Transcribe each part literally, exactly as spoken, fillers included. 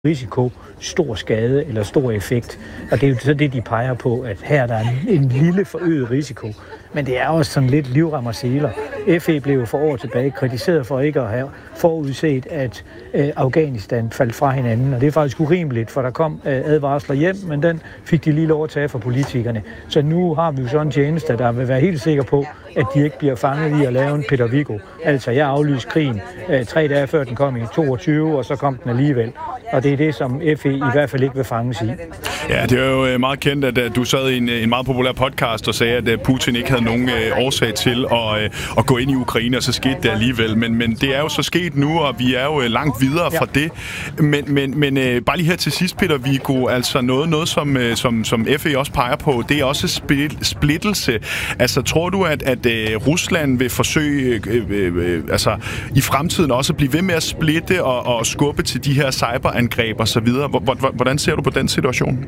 risiko, stor skade eller stor effekt. Og det er jo så det, de peger på, at her der er en, en lille forøget risiko. Men det er også sådan lidt livrem og seler. F E blev for år tilbage kritiseret for ikke at have forudset, at øh, Afghanistan faldt fra hinanden. Og det er faktisk urimeligt, for der kom øh, advarsler hjem, men den fik de lige lov at tage fra politikerne. Så nu har vi jo sådan en tjeneste, der vil være helt sikker på, at de ikke bliver fanget i at lave en Peter Viggo. Altså, jeg aflyste krigen øh, tre dage før den kom i toogtyve, og så kom den alligevel. Og det er det, som F E i hvert fald ikke vil fanges i. Ja, det er jo meget kendt, at du sad i en, en meget populær podcast og sagde, at Putin ikke havde nogen øh, årsag til at, øh, at gå ind i Ukraine, og så skete det alligevel. Men, men det er jo så sket nu, og vi er jo langt videre ja. fra det. Men, men, men øh, bare lige her til sidst, Peter Viggo, altså noget, noget som, øh, som, som F E også peger på, det er også split, splittelse. Altså, tror du, at, at øh, Rusland vil forsøge øh, øh, altså, i fremtiden også at blive ved med at splitte og, og skubbe til de her cyberangreb og så videre? Hvordan ser du på den situation?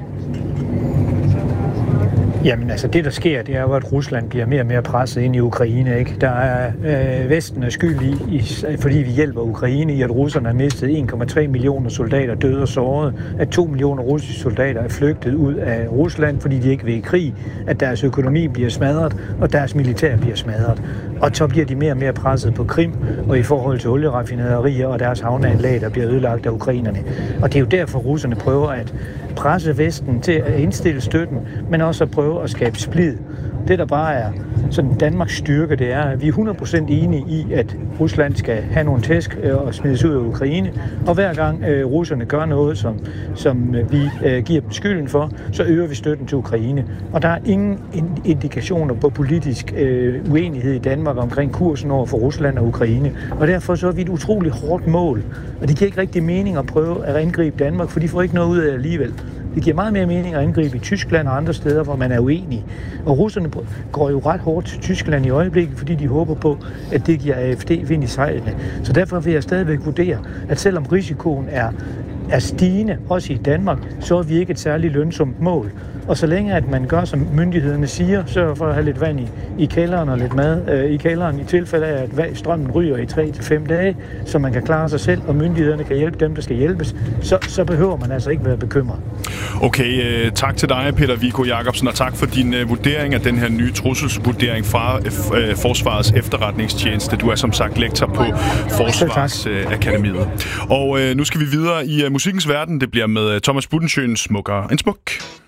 Jamen altså, det der sker, det er jo, at Rusland bliver mere og mere presset ind i Ukraine, ikke? Der er øh, Vesten er skyld i, i, fordi vi hjælper Ukraine i, at russerne har mistet en komma tre millioner soldater døde og såret, at to millioner russiske soldater er flygtet ud af Rusland, fordi de ikke vil i krig, at deres økonomi bliver smadret, og deres militær bliver smadret. Og så bliver de mere og mere presset på Krim, og i forhold til olieraffinaderier og deres havneanlæg, der bliver ødelagt af ukrainerne. Og det er jo derfor, russerne prøver at presse Vesten til at indstille støtten, men også at prøve at skabe splid. Det, der bare er sådan Danmarks styrke, det er, at vi er hundrede procent enige i, at Rusland skal have nogle tæsk og smides ud af Ukraine. Og hver gang øh, russerne gør noget, som, som vi øh, giver dem skylden for, så øger vi støtten til Ukraine. Og der er ingen indikationer på politisk øh, uenighed i Danmark omkring kursen over for Rusland og Ukraine. Og derfor så er vi et utroligt hårdt mål. Og det giver ikke rigtig mening at prøve at angribe Danmark, for de får ikke noget ud af det alligevel. Det giver meget mere mening at angribe i Tyskland og andre steder, hvor man er uenig. Og russerne går jo ret hårdt til Tyskland i øjeblikket, fordi de håber på, at det giver A F D vind i sejlene. Så derfor vil jeg stadigvæk vurdere, at selvom risikoen er, er stigende, også i Danmark, så er vi ikke et særligt lønsomt mål. Og så længe at man gør, som myndighederne siger, sørger for at have lidt vand i, i kælderen og lidt mad øh, i kælderen, i tilfælde af, at strømmen ryger i tre til fem dage, så man kan klare sig selv, og myndighederne kan hjælpe dem, der skal hjælpes, så, så behøver man altså ikke være bekymret. Okay, øh, tak til dig, Peter Viggo Jacobsen, og tak for din øh, vurdering af den her nye trusselsvurdering fra øh, Forsvarets Efterretningstjeneste. Du er som sagt lektor på Forsvarsakademiet. Øh, og øh, nu skal vi videre i øh, musikkens verden. Det bliver med Thomas Budensjøen, Smukker en smuk.